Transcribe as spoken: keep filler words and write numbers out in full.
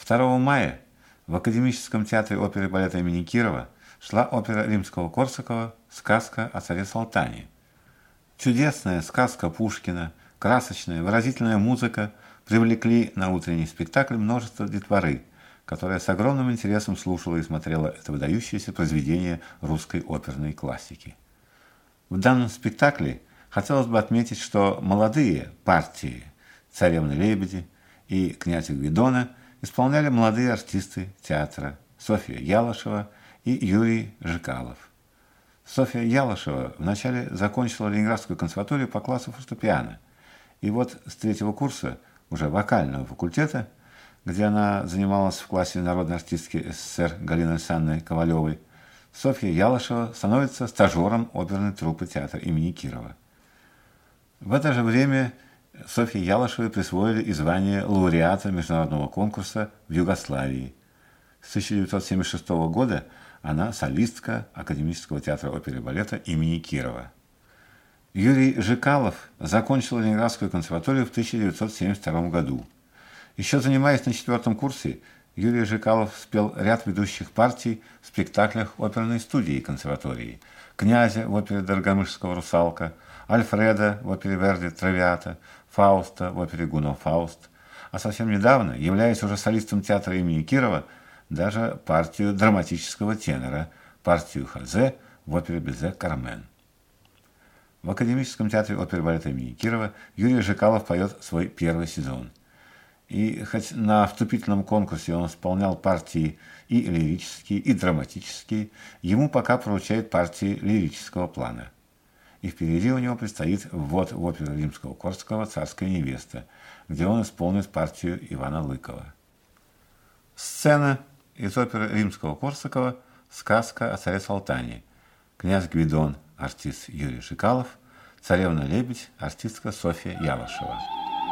второго мая в Академическом театре оперы и балета имени Кирова шла опера Римского-Корсакова «Сказка о царе Салтане». Чудесная сказка Пушкина, красочная, выразительная музыка привлекли на утренний спектакль множество детворы, которая с огромным интересом слушала и смотрела это выдающееся произведение русской оперной классики. В данном спектакле хотелось бы отметить, что молодые партии «Царевны-лебеди» и «Князя Гвидона» исполняли молодые артисты театра Софья Ялышева и Юрий Жикалов. Софья Ялышева вначале закончила Ленинградскую консерваторию по классу фортепиано, и вот с третьего курса уже вокального факультета, где она занималась в классе народной артистки СССР Галины Александровны Ковалевой, Софья Ялышева становится стажером оперной труппы театра имени Кирова. В это же время Софье Ялышевой присвоили и звание лауреата международного конкурса в Югославии. С тысяча девятьсот семьдесят шестого года она солистка Академического театра оперы и балета имени Кирова. Юрий Жикалов закончил Ленинградскую консерваторию в тысяча девятьсот семьдесят втором году. Еще занимаясь на четвертом курсе, Юрий Жикалов спел ряд ведущих партий в спектаклях оперной студии консерватории: «Князя» в опере Дорогомышского «Русалка», Альфреда в опере Верди «Травиата», Фауста в опере Гуно «Фауст», а совсем недавно, являясь уже солистом театра имени Кирова, даже партию драматического тенора, партию Хазе в опере Безе «Кармен». В Академическом театре оперы и балета имени Кирова Юрий Жикалов поет свой первый сезон. И хоть на вступительном конкурсе он исполнял партии и лирические, и драматические, ему пока поручают партии лирического плана. И впереди у него предстоит ввод в оперу Римского-Корсакова «Царская невеста», где он исполнит партию Ивана Лыкова. Сцена из оперы Римского-Корсакова «Сказка о царе Салтане». Князь Гвидон, артист Юрий Жикалов, царевна-лебедь, артистка Софья Ялышева.